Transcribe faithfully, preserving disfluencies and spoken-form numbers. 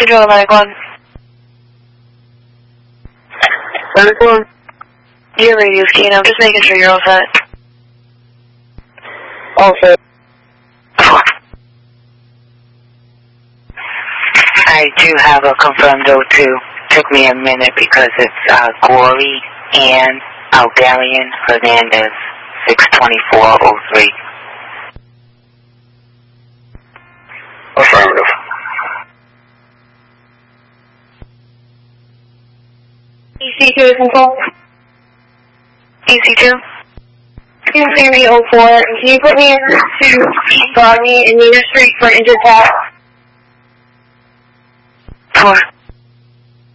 Control Atlantic one. Atlantic one. Your radio's keen. I'm just making sure you're all set. All set. I do have a confirmed O two. Took me a minute because it's uh, Gory and Algarian Hernandez, six twenty-four oh three. Affirmative. E C two control. E C two? two three oh four. Can you put me in to Rodney and Nina Street for an injured tap? Four.